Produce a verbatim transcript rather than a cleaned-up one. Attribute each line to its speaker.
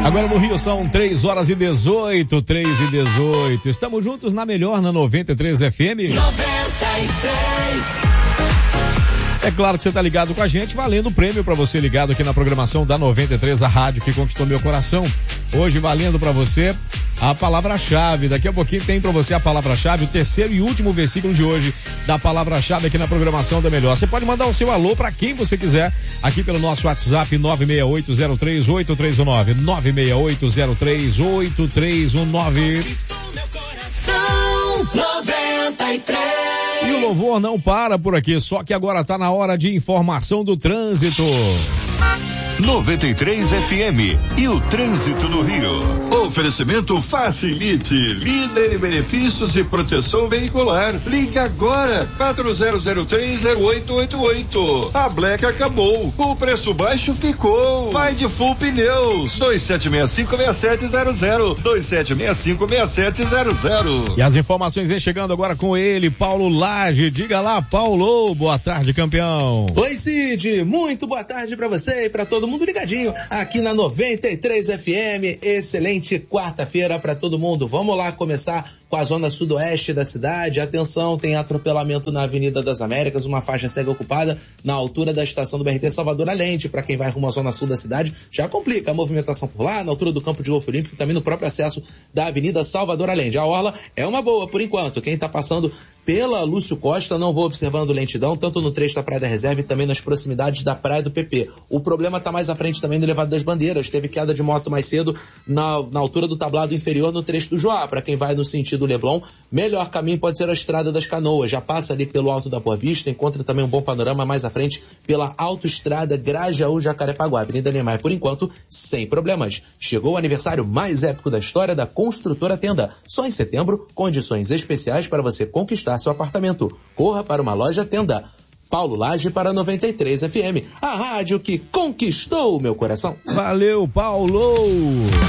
Speaker 1: Agora no Rio são três horas e dezoito, três e dezoito. Estamos juntos na melhor, na noventa e três F M.
Speaker 2: noventa e três.
Speaker 1: É claro que você tá ligado com a gente, valendo o prêmio para você ligado aqui na programação da noventa e três, a rádio que conquistou meu coração. Hoje valendo para você a palavra-chave. Daqui a pouquinho tem para você a palavra-chave, o terceiro e último versículo de hoje da palavra-chave aqui na programação da melhor. Você pode mandar o seu alô para quem você quiser aqui pelo nosso WhatsApp nove seis oito zero três oito três um nove, nove seis oito zero três oito três um nove.
Speaker 2: noventa e três.
Speaker 1: E o louvor não para por aqui, só que agora tá na hora de informação do trânsito.
Speaker 3: noventa e três F M e o trânsito no Rio.
Speaker 4: Oferecimento Facilite, líder em benefícios e proteção veicular. Ligue agora, quatro zero zero três zero oito oito oito. A Black acabou, o preço baixo ficou. Vai de Full Pneus, dois sete seis cinco seis sete zero zero, dois sete seis cinco seis sete zero zero.
Speaker 1: E as informações vêm chegando agora com ele, Paulo Lage. Diga lá, Paulo, boa tarde, campeão.
Speaker 5: Oi, Cid, muito boa tarde pra você e pra todo mundo ligadinho aqui na noventa e três F M. Excelente quarta-feira pra todo mundo. Vamos lá começar com a zona sudoeste da cidade. Atenção, tem atropelamento na Avenida das Américas, uma faixa cega ocupada na altura da estação do B R T Salvador Allende. Para quem vai rumo à zona sul da cidade, já complica a movimentação por lá, na altura do campo de golfe olímpico e também no próprio acesso da Avenida Salvador Allende. A orla é uma boa por enquanto. Quem tá passando pela Lúcio Costa, não vou observando lentidão, tanto no trecho da Praia da Reserva e também nas proximidades da Praia do P P. O problema tá mais à frente também no elevado das Bandeiras. Teve queda de moto mais cedo na, na altura do tablado inferior no trecho do Joá. Para quem vai no sentido Leblon, melhor caminho pode ser a Estrada das Canoas. Já passa ali pelo Alto da Boa Vista, encontra também um bom panorama mais à frente pela Autoestrada Grajaú-Jacarepaguá, Avenida Neymar. Por enquanto, sem problemas. Chegou o aniversário mais épico da história da Construtora Tenda. Só em setembro, condições especiais para você conquistar seu apartamento. Corra para uma loja Tenda. Paulo Lage para noventa e três F M, a rádio que conquistou o meu coração.
Speaker 1: Valeu, Paulo!